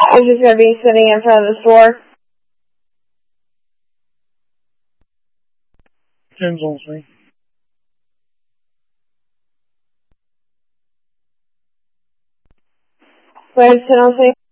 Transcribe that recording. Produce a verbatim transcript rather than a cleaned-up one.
I'm just going to be sitting in front of the store. Tim's on screen. Go ahead, sit on screen.